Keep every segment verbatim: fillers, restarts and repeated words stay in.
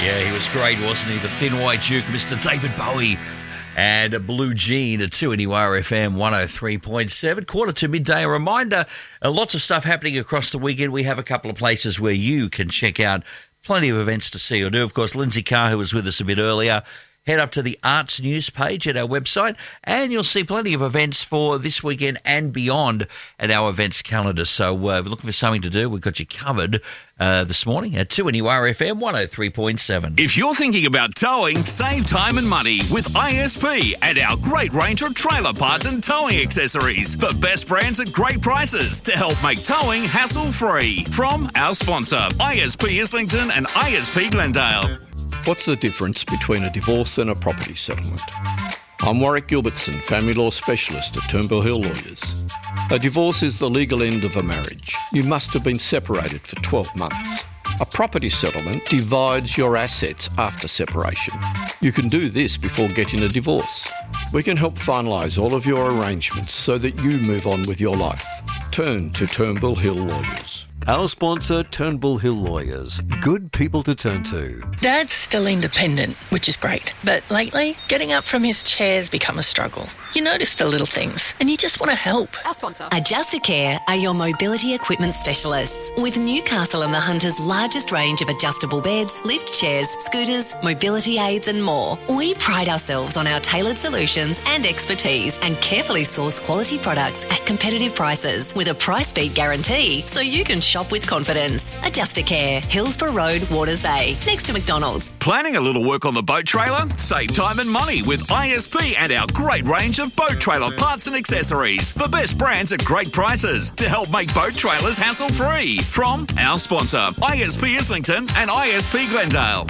Yeah, he was great, wasn't he? The Thin White Duke, Mister David Bowie, and Blue Jean at two N U R F M one oh three point seven. Quarter to midday. A reminder, uh, lots of stuff happening across the weekend. We have a couple of places where you can check out plenty of events to see or do. Of course, Lindsay Carr, who was with us a bit earlier, head up to the Arts News page at our website and you'll see plenty of events for this weekend and beyond at our events calendar. So uh, if you're looking for something to do, we've got you covered uh, this morning at two N U R F M one oh three point seven. If you're thinking about towing, save time and money with I S P and our great range of trailer parts and towing accessories. The best brands at great prices to help make towing hassle-free. From our sponsor, I S P Islington and I S P Glendale. What's the difference between a divorce and a property settlement? I'm Warwick Gilbertson, family law specialist at Turnbull Hill Lawyers. A divorce is the legal end of a marriage. You must have been separated for twelve months. A property settlement divides your assets after separation. You can do this before getting a divorce. We can help finalise all of your arrangements so that you move on with your life. Turn to Turnbull Hill Lawyers. Our sponsor, Turnbull Hill Lawyers. Good people to turn to. Dad's still independent, which is great. But lately, getting up from his chair's become a struggle. You notice the little things, and you just want to help. Our sponsor. Adjustacare are your mobility equipment specialists. With Newcastle and the Hunter's largest range of adjustable beds, lift chairs, scooters, mobility aids and more. We pride ourselves on our tailored solutions and expertise and carefully source quality products at competitive prices with a price beat guarantee so you can shop with confidence. Adjustacare, Hillsborough Road, Waters Bay, next to McDonald's. Planning a little work on the boat trailer? Save time and money with I S P and our great range of boat trailer parts and accessories. The best brands at great prices to help make boat trailers hassle-free. From our sponsor, I S P Islington and I S P Glendale.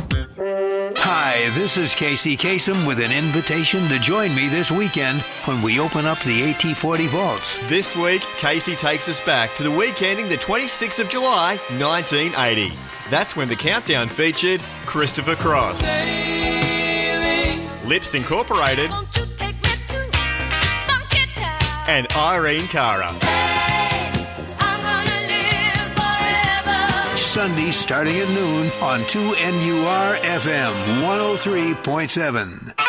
Hi, this is Casey Kasem with an invitation to join me this weekend when we open up the A T forty vaults. This week, Casey takes us back to the week ending the twenty-sixth of July, nineteen eighty. That's when the countdown featured Christopher Cross, Sailing, Lips Incorporated, and Irene Cara. Sunday starting at noon on two N U R F M one oh three point seven.